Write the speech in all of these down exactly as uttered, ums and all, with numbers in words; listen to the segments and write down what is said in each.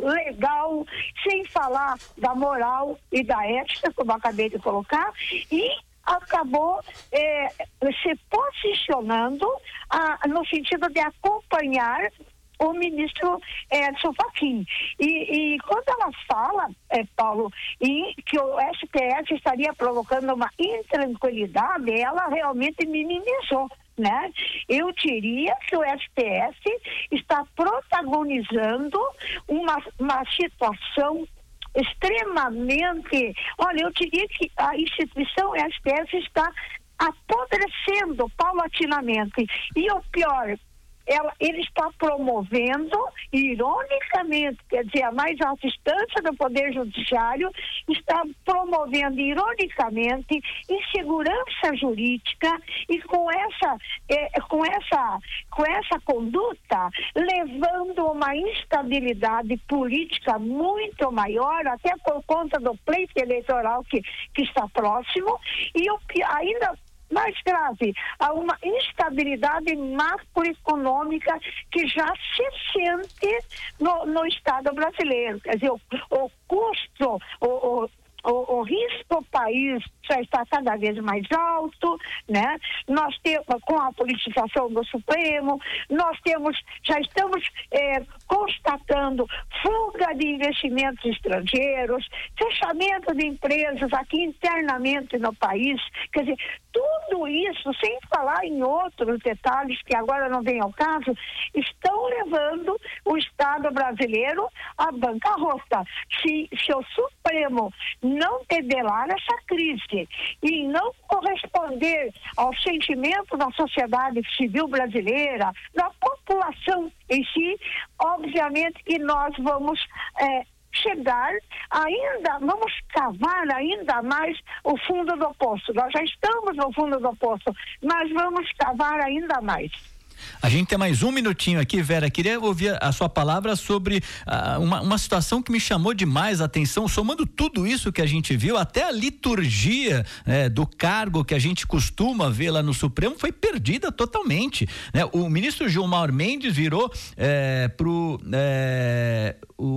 legal, sem falar da moral e da ética, como eu acabei de colocar, e acabou é, se posicionando ah, no sentido de acompanhar o ministro Edson Fachin. E, e quando ela fala, é, Paulo, em, que o S T F estaria provocando uma intranquilidade, ela realmente minimizou, né? Eu diria que o S T F está protagonizando uma, uma situação extremamente... Olha, eu diria que a instituição S T F está apodrecendo paulatinamente. E o pior... Ela, ele está promovendo, ironicamente, quer dizer, a mais alta instância do Poder Judiciário está promovendo, ironicamente, insegurança jurídica e com essa, eh, com essa, com essa conduta, levando uma instabilidade política muito maior, até por conta do pleito eleitoral que, que está próximo, e o, ainda mais grave, há uma instabilidade macroeconômica que já se sente no, no Estado brasileiro. Quer dizer, o, o custo, o, o, o, o risco do país já está cada vez mais alto, né? Nós temos, com a politização do Supremo, nós temos, já estamos eh, constatando fuga de investimentos estrangeiros, fechamento de empresas aqui internamente no país, quer dizer, tudo isso, sem falar em outros detalhes que agora não vem ao caso, estão levando o Estado brasileiro à bancarrota. Se, se o Supremo não debelar essa crise e não corresponder ao sentimento da sociedade civil brasileira, da população em si, obviamente que nós vamos é, chegar ainda, vamos cavar ainda mais o fundo do poço. Nós já estamos no fundo do poço, mas vamos cavar ainda mais. A gente tem mais um minutinho aqui, Vera. Queria ouvir a sua palavra sobre uh, uma, uma situação que me chamou demais a atenção, somando tudo isso que a gente viu, até a liturgia né, do cargo que a gente costuma ver lá no Supremo foi perdida totalmente. Né? O ministro Gilmar Mendes virou é, pro é,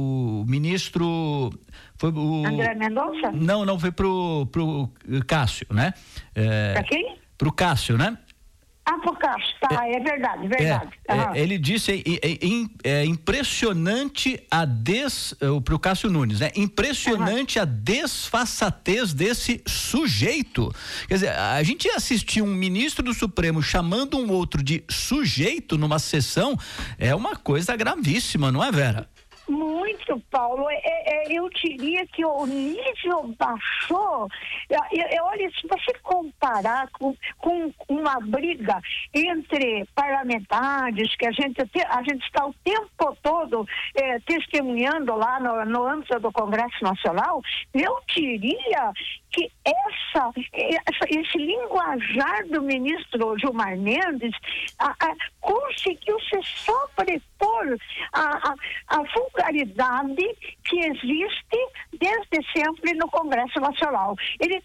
o ministro foi o André Mendonça? Não, não foi pro pro Cássio, né? É, pra quem? Pro Cássio, né? Ah, por Cássio, tá, é, é verdade, verdade. É, uhum. é, ele disse, é, é, é impressionante a des, uh, pro Cássio Nunes, né? Impressionante uhum. a desfaçatez desse sujeito. Quer dizer, a gente assistir um ministro do Supremo chamando um outro de sujeito numa sessão é uma coisa gravíssima, não é, Vera? Muito, Paulo. É, é, eu diria que o nível baixou. Eu, eu, olha, se você comparar com, com uma briga entre parlamentares, que a gente, a gente está o tempo todo é, testemunhando lá no, no âmbito do Congresso Nacional, eu diria que essa, essa, esse linguajar do ministro Gilmar Mendes a, a, conseguiu se sobrepor a, a, a vulgaridade que existe desde sempre no Congresso Nacional. Ele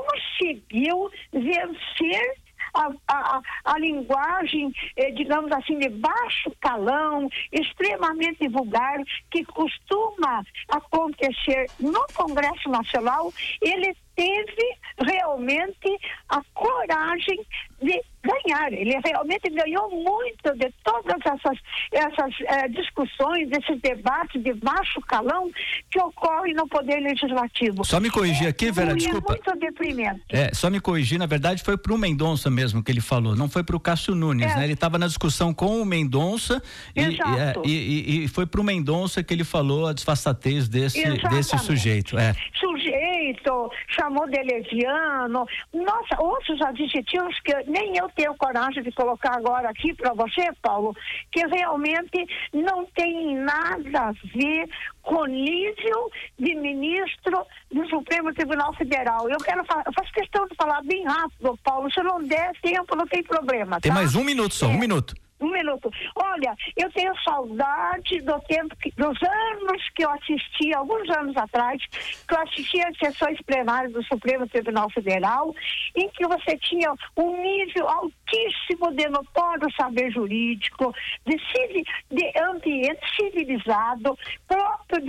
conseguiu vencer A, a, a linguagem, eh, digamos assim, de baixo calão, extremamente vulgar, que costuma acontecer no Congresso Nacional. Ele teve realmente a coragem de ganhar. Ele realmente ganhou muito de todas essas, essas eh, discussões, esses debates de baixo calão que ocorrem no Poder Legislativo. Só me corrigir é, aqui, Vera, desculpa. É muito deprimente. É, só me corrigir, na verdade foi pro Mendonça mesmo que ele falou, não foi pro Cássio Nunes, é. né? Ele estava na discussão com o Mendonça e, Exato. e, e, e foi pro Mendonça que ele falou a disfarçatez desse, desse sujeito. É. Sujeito, chamou de leviano, nossa, outros adjetivos que nem eu tenho coragem de colocar agora aqui para você, Paulo, que realmente não tem nada a ver com nível de ministro do Supremo Tribunal Federal. Eu quero falar, eu faço questão de falar bem rápido, Paulo, se não der tempo não tem problema. Tem tá? mais um minuto só, é. um minuto. Um minuto. Olha, eu tenho saudade do tempo, que, dos anos que eu assisti, alguns anos atrás, que eu assisti às sessões plenárias do Supremo Tribunal Federal, em que você tinha um nível altíssimo de notório saber jurídico, de, civil, de ambiente civilizado, próprio